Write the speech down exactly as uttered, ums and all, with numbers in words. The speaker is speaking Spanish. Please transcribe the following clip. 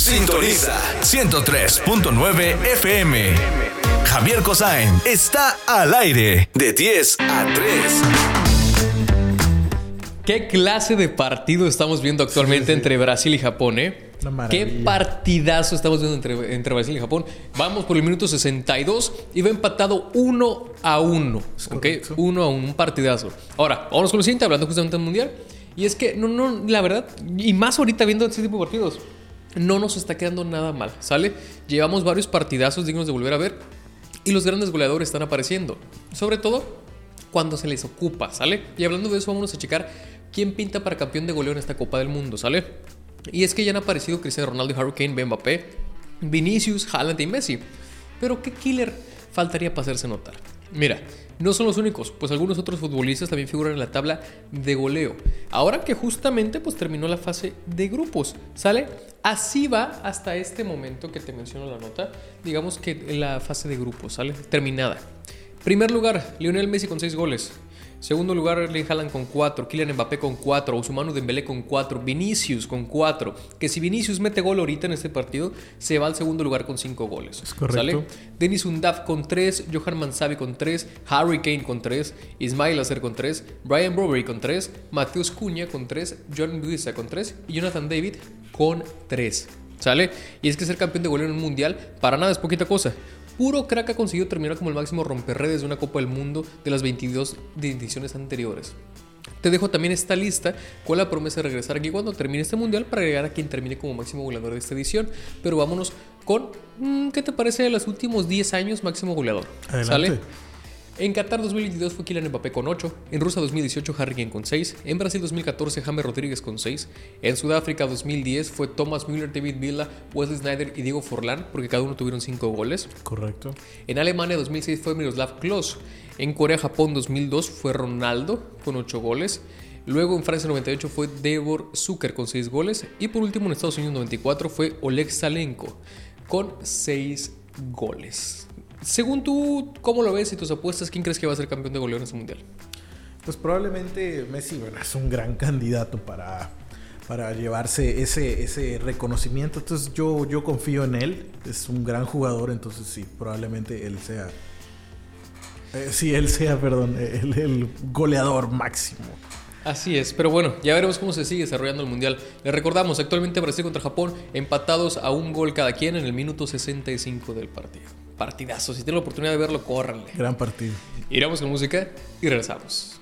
Sintoniza ciento tres punto nueve F M. Javier Cossain está al aire de diez a tres. ¿Qué clase de partido estamos viendo actualmente sí, sí. entre Brasil y Japón, eh? Qué partidazo estamos viendo entre, entre Brasil y Japón. Vamos por el minuto sesenta y dos y va empatado uno a uno. ¿Okay? uno a uno, un partidazo. Ahora, vamos con lo siguiente, hablando justamente del Mundial. Y es que, no, no, la verdad, y más ahorita viendo este tipo de partidos, no nos está quedando nada mal, ¿sale? Llevamos varios partidazos dignos de volver a ver y los grandes goleadores están apareciendo. Sobre todo cuando se les ocupa, ¿sale? Y hablando de eso, vámonos a checar quién pinta para campeón de goleo en esta Copa del Mundo, ¿sale? Y es que ya han aparecido Cristiano Ronaldo y Harry Kane, Mbappé, Vinicius, Haaland y Messi. Pero ¿qué killer faltaría para hacerse notar? Mira, no son los únicos, pues algunos otros futbolistas también figuran en la tabla de goleo. Ahora que justamente pues terminó la fase de grupos, ¿sale? Así va hasta este momento que te menciono la nota, digamos que la fase de grupos, ¿sale? Terminada. Primer lugar, Lionel Messi con seis goles. Segundo lugar, Erling Haaland con cuatro, Kylian Mbappé con cuatro, Ousmane Dembélé con cuatro, Vinicius con cuatro. Que si Vinicius mete gol ahorita en este partido, se va al segundo lugar con cinco goles. Es correcto. ¿Sale? Denis Undav con tres, Johan Mansavi con tres, Harry Kane con tres, Ismail Acer con tres, Brian Broberry con tres, Mateus Cunha con tres, John Guisa con tres y Jonathan David con tres. ¿Sale? Y es que ser campeón de goleo en un mundial para nada es poquita cosa. Puro crack ha conseguido terminar como el máximo romperredes de una Copa del Mundo de las veintidós ediciones anteriores. Te dejo también esta lista con la promesa de regresar aquí cuando termine este mundial para llegar a quien termine como máximo goleador de esta edición. Pero vámonos con, ¿qué te parece de los últimos diez años máximo goleador? Adelante. ¿Sale? En Qatar dos mil veintidós fue Kylian Mbappé con ocho, en Rusia dos mil dieciocho Harry Kane con seis, en Brasil dos mil catorce James Rodríguez con seis, en Sudáfrica dos mil diez fue Thomas Müller, David Villa, Wesley Sneijder y Diego Forlán, porque cada uno tuvieron cinco goles. Correcto. En Alemania dos mil seis fue Miroslav Klose, en Corea-Japón dos mil dos fue Ronaldo con ocho goles. Luego en Francia noventa y ocho fue Devor Zucker con seis goles. Y por último en Estados Unidos noventa y cuatro fue Oleg Salenko con seis goles. Según tú, ¿cómo lo ves y tus apuestas? ¿Quién crees que va a ser campeón de goleo en este mundial? Pues probablemente Messi, bueno, es un gran candidato para, para llevarse ese, ese reconocimiento. Entonces yo, yo confío en él. Es un gran jugador, entonces sí, probablemente él sea... Eh, sí, él sea, perdón, el, el goleador máximo. Así es, pero bueno, ya veremos cómo se sigue desarrollando el mundial. Les recordamos, actualmente Brasil contra Japón empatados a un gol cada quien en el minuto sesenta y cinco del partido. Partidazo, si tienen la oportunidad de verlo, córranle. Gran partido. Iremos con música y regresamos.